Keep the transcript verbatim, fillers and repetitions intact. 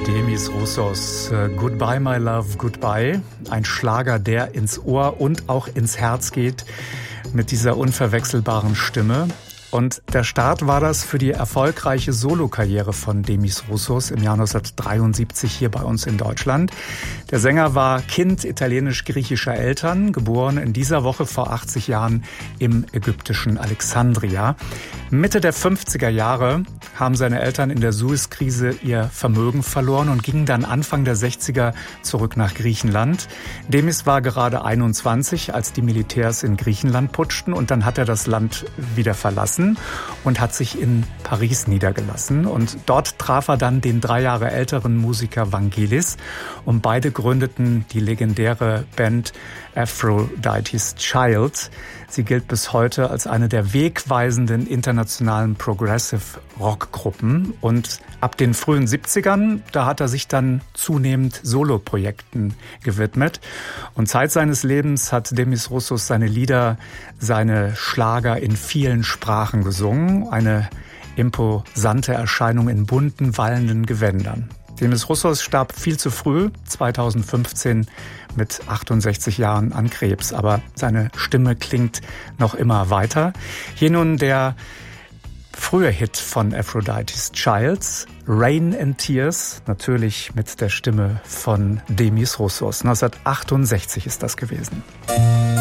Demis Roussos äh, Goodbye My Love, Goodbye. Ein Schlager, der ins Ohr und auch ins Herz geht mit dieser unverwechselbaren Stimme. Und der Start war das für die erfolgreiche Solokarriere von Demis Roussos im Jahr neunzehnhundertdreiundsiebzig hier bei uns in Deutschland. Der Sänger war Kind italienisch-griechischer Eltern, geboren in dieser Woche vor achtzig Jahren im ägyptischen Alexandria. Mitte der fünfziger Jahre haben seine Eltern in der Suez-Krise ihr Vermögen verloren und gingen dann Anfang der sechziger zurück nach Griechenland. Demis war gerade einundzwanzig, als die Militärs in Griechenland putschten, und dann hat er das Land wieder verlassen und hat sich in Paris niedergelassen. Und dort traf er dann den drei Jahre älteren Musiker Vangelis, und beide gründeten die legendäre Band Aphrodite's Child. Sie gilt bis heute als eine der wegweisenden internationalen Progressive-Rock-Gruppen. Und ab den frühen siebzigern, da hat er sich dann zunehmend Soloprojekten gewidmet. Und Zeit seines Lebens hat Demis Roussos seine Lieder, seine Schlager in vielen Sprachen gesungen. Eine imposante Erscheinung in bunten, wallenden Gewändern. Demis Roussos starb viel zu früh, zweitausendfünfzehn, mit achtundsechzig Jahren an Krebs. Aber seine Stimme klingt noch immer weiter. Hier nun der frühe Hit von Aphrodite's Child, Rain and Tears, natürlich mit der Stimme von Demis Roussos. neunzehnhundertachtundsechzig ist das gewesen.